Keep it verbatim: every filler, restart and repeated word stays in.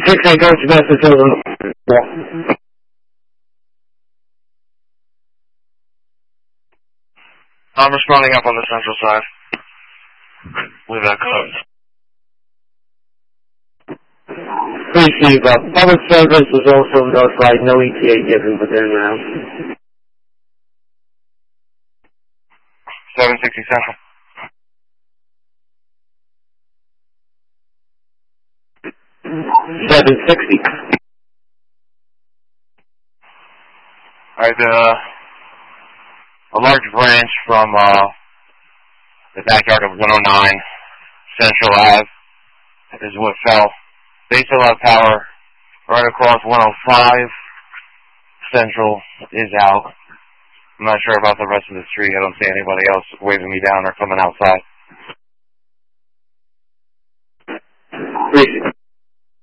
six eight Coach message over. Yeah. I'm responding up on the central side. With that code. Appreciate that. Public service was also notified, no E T A given within now. seven sixty Central. seven sixty. Alright, uh, a large branch from, uh, the backyard of one oh nine Central Ave is what fell. They still have power right across one oh five Central is out. I'm not sure about the rest of the street. I don't see anybody else waving me down or coming outside. Appreciate